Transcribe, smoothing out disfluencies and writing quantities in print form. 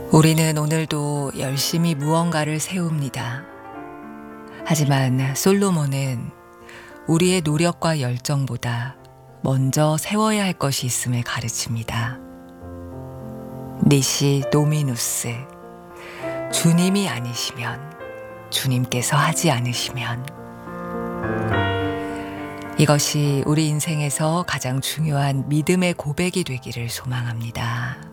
우리는 오늘도 열심히 무언가를 세웁니다. 하지만 솔로몬은 우리의 노력과 열정보다 먼저 세워야 할 것이 있음을 가르칩니다. 니시 도미누스, 주님이 아니시면, 주님께서 하지 않으시면. 이것이 우리 인생에서 가장 중요한 믿음의 고백이 되기를 소망합니다.